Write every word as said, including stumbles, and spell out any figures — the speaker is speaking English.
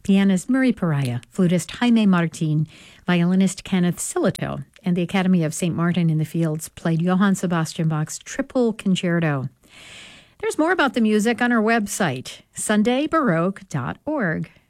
pianist Murray Pariah, flutist Jaime Martin, violinist Kenneth Silito, and the Academy of Saint Martin in the Fields played Johann Sebastian Bach's Triple Concerto. There's more about the music on our website, sunday baroque dot org.